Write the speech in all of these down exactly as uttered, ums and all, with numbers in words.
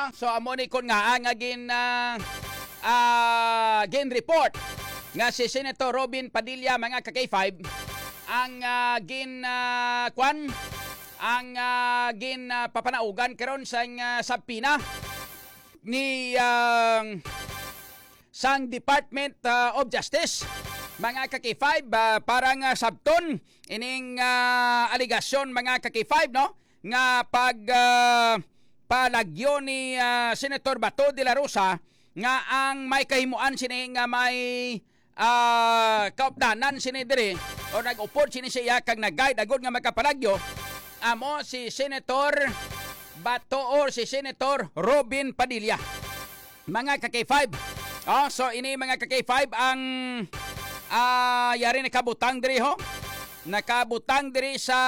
Ah, so amo ni kon nga ang agin uh, uh, gin report nga si Senator Robin Padilla mga ka K five ang uh, gin uh, kwan ang uh, gin uh, papanaugan karon sa uh, sabpina ni uh, sang Department uh, of Justice mga ka K five uh, parang uh, sabton ining uh, aligasyon mga ka K five no nga pag uh, palagyo ni uh, Senator Bato de la Rosa nga ang may kahimuan sini nga may uh, kaupdanan sini diri o nag-upod sini siya kag nag-guide agud nga magkapalagyo amo si Senator Bato or si Senator Robin Padilla mga ka K five. Oh, so ini mga ka K five ang uh, yari nakabutang diri ho nakabutang diri sa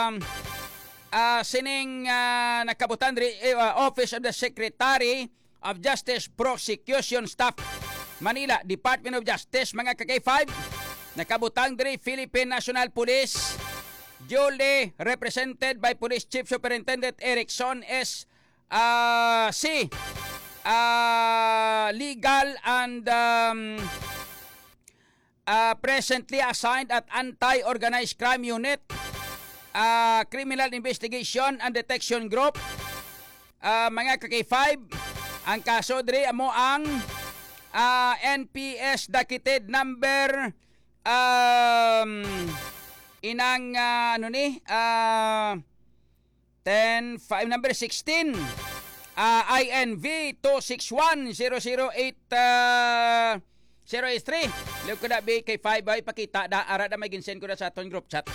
Uh, sining uh, nakabutan diri uh, Office of the Secretary of Justice Prosecution Staff Manila Department of Justice mga ka K five nakabutang diri Philippine National Police duly represented by Police Chief Superintendent Erickson S. Uh, C. Uh, legal and um, uh, presently assigned at Anti-Organized Crime Unit Uh, Criminal Investigation and Detection Group uh, mga ka K five ang kaso diri amo ang uh, N P S docket number um, inang uh, ano ni uh, ten five number sixteen uh, I N V two six one zero zero eight uh, zero eight three leo ko na B K five ay pakita da ara da may ginsend ko na sa aton group chat.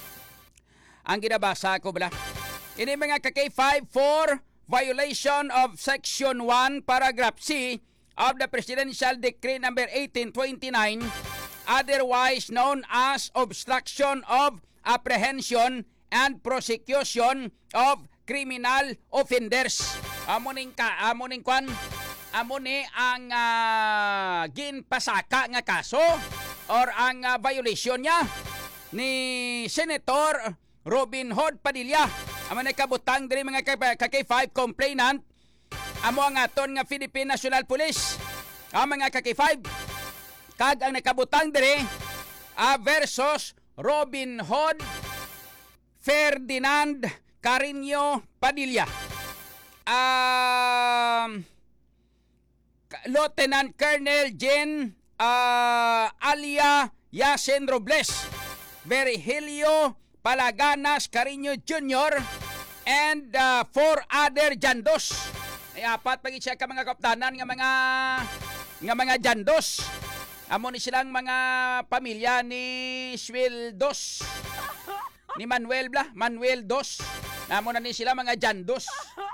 Ang ginabasa ko bala. Ini mga ka K five for violation of Section one, Paragraph C of the Presidential Decree number eighteen twenty-nine, otherwise known as obstruction of apprehension and prosecution of criminal offenders. Amuning ka, amuning kwan, amuni ang uh, ginpasaka nga kaso or ang uh, violation niya ni Senator Robin Hood Padilla. Amo nakabutang diri mga ka K five complainant amo ang aton nga Philippine National Police. Ang mga ka K five kag ang nakabutang diri uh, versus Robin Hood Ferdinand Carino Padilla. Um, Lieutenant Colonel Jean uh, Alia Yasen Robles, Virgilio Palaganas Carino Junior and uh, four other jandos. Ay apat pag siya ka mga kaptanan nga mga nga mga jandos. Amo ni silang mga pamilya ni Swil Dos. Ni Manuel bla, Manuel Dos. Amo na ni sila mga jandos.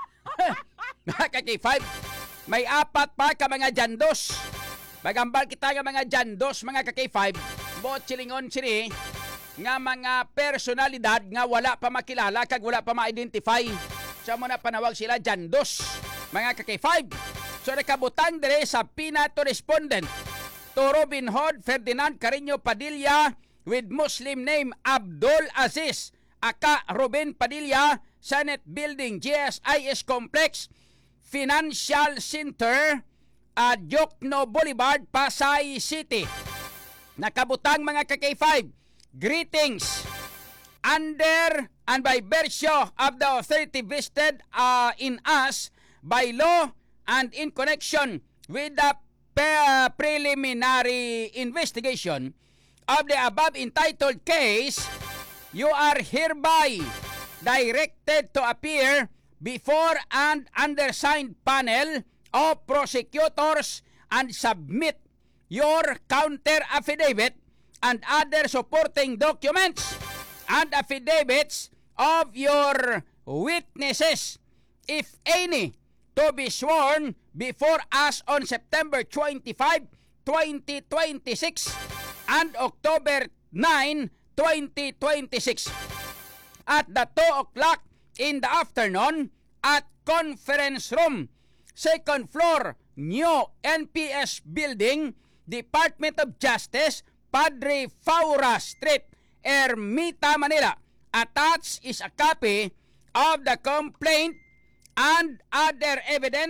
Mga K five. May apat pa ka mga jandos. Magambal kita nga mga jandos mga K five. Bot silingon sini nga mga personalidad nga wala pa makilala kag wala pa ma-identify. So mo na panawag sila jandos mga ka K five. So nakabutang dire sa pinato respondent to Robin Hood Ferdinand Carino Padilla with Muslim name Abdul Aziz aka Robin Padilla, Senate Building, G S I S Complex, Financial Center at Jokno Boulevard, Pasay City. Nakabutang mga ka K five. Greetings. Under and by virtue of the authority vested uh, in us by law and in connection with the pre- preliminary investigation of the above entitled case, you are hereby directed to appear before an undersigned panel of prosecutors and submit your counter affidavit and other supporting documents and affidavits of your witnesses, if any, to be sworn before us on September twenty-fifth, twenty twenty-six and October ninth, twenty twenty-six at the two o'clock in the afternoon at conference room, second floor, new N P S building, Department of Justice, Padre Faura Street, Ermita, Manila. Attached is a copy of the complaint and other evidence